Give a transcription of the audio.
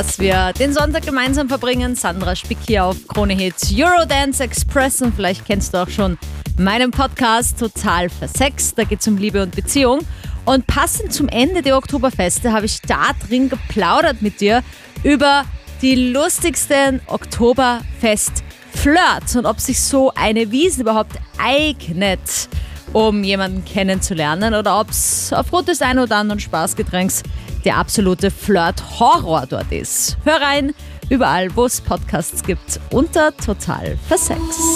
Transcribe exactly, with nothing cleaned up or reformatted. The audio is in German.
dass wir den Sonntag gemeinsam verbringen. Sandra Spick hier auf Krone Hits Eurodance Express und vielleicht kennst du auch schon meinen Podcast Total versext. Da geht es um Liebe und Beziehung. Und passend zum Ende der Oktoberfeste habe ich da drin geplaudert mit dir über die lustigsten Oktoberfest-Flirts und ob sich so eine Wiesn überhaupt eignet, um jemanden kennenzulernen oder ob es aufgrund des einen oder anderen Spaßgetränks der absolute Flirt-Horror dort ist. Hör rein, überall wo es Podcasts gibt, unter Total versext.